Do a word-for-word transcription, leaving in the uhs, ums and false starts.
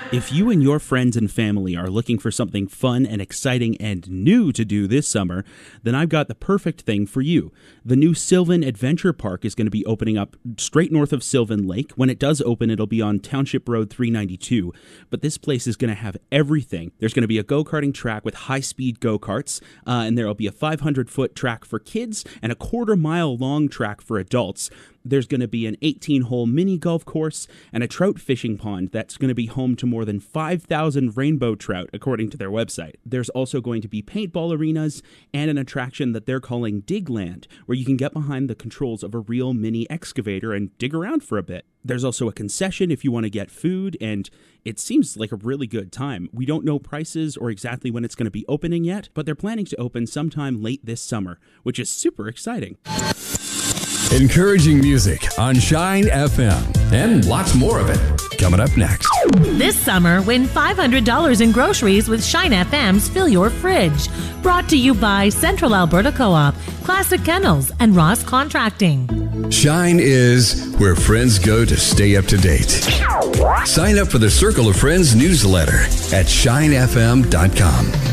If you and your friends and family are looking for something fun and exciting and new to do this summer, then I've got the perfect thing for you. The new Sylvan Adventure Park is going to be opening up straight north of Sylvan Lake. When it does open, it'll be on Township Road three ninety-two. But this place is going to have everything. There's going to be a go-karting track with high-speed go-karts, uh, and there will be a five hundred foot track for kids and a quarter-mile long track for adults. There's going to be an eighteen hole mini golf course and a trout fishing pond that's going to be home to more than five thousand rainbow trout, according to their website. There's also going to be paintball arenas and an attraction that they're calling Digland, where you can get behind the controls of a real mini excavator and dig around for a bit. There's also a concession if you want to get food, and it seems like a really good time. We don't know prices or exactly when it's going to be opening yet, but they're planning to open sometime late this summer, which is super exciting. Encouraging music on Shine F M, and lots more of it coming up next. This summer, win five hundred dollars in groceries with Shine F M's Fill Your Fridge. Brought to you by Central Alberta Co-op, Classic Kennels, and Ross Contracting. Shine is where friends go to stay up to date. Sign up for the Circle of Friends newsletter at shine f m dot com.